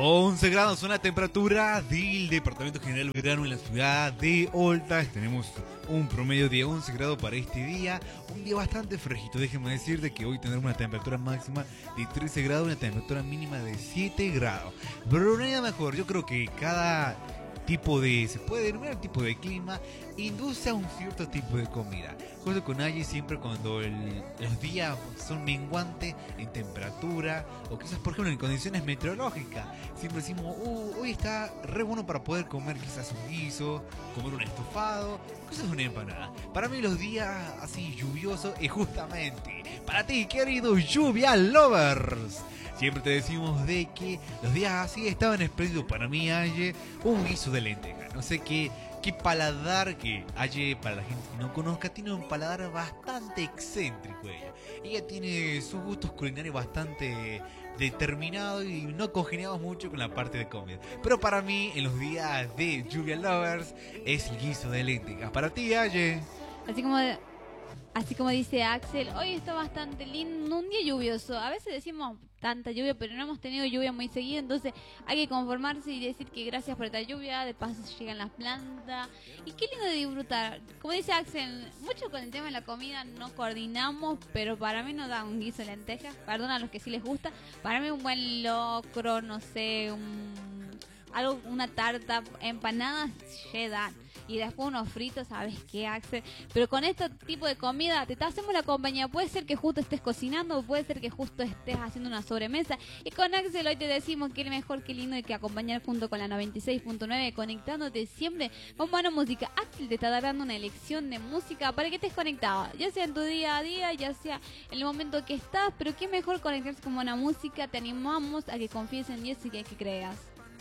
11 grados son la temperatura del Departamento General Belgrano en la ciudad de Olta. Tenemos un promedio de 11 grados para este día. Un día bastante fresquito. Déjenme decirte que hoy tendremos una temperatura máxima de 13 grados y una temperatura mínima de 7 grados. Pero no hay nada mejor. Yo creo que cada se puede denominar tipo de clima, induce a un cierto tipo de comida. Cosa con Aye siempre cuando los días son menguantes en temperatura o quizás por ejemplo en condiciones meteorológicas, siempre decimos, hoy está re bueno para poder comer quizás un guiso, comer un estofado, cosas de una empanada. Para mí los días así lluviosos es justamente para ti, querido Lluvia Lovers. Siempre te decimos de que los días así estaban espléndidos para mí, Aye, un guiso de lenteja. No sé qué paladar que Aye, para la gente que no conozca, tiene un paladar bastante excéntrico ella. Ella tiene sus gustos culinarios bastante determinados y no congeniados mucho con la parte de comida. Pero para mí, en los días de Lluvia Lovers, es el guiso de lentejas. Para ti, Aye. Así como dice Axel, hoy está bastante lindo, un día lluvioso. A veces decimos tanta lluvia, pero no hemos tenido lluvia muy seguida, entonces hay que conformarse y decir que gracias por esta lluvia, de paso llegan las plantas. Y qué lindo de disfrutar. Como dice Axel, mucho con el tema de la comida no coordinamos, pero para mí no da un guiso de lentejas. Perdón a los que sí les gusta. Para mí un buen locro, no sé, una tarta, empanadas, dan. Y después unos fritos, ¿sabes qué, Axel? Pero con este tipo de comida te hacemos la compañía. Puede ser que justo estés cocinando, puede ser que justo estés haciendo una sobremesa. Y con Axel hoy te decimos que es mejor, que lindo, y que acompañar junto con la 96.9, conectándote siempre con buena música. Axel te está dando una elección de música para que estés conectado, ya sea en tu día a día, ya sea en el momento que estás. Pero qué mejor conectarse con buena música. Te animamos a que confíes en Dios y que creas.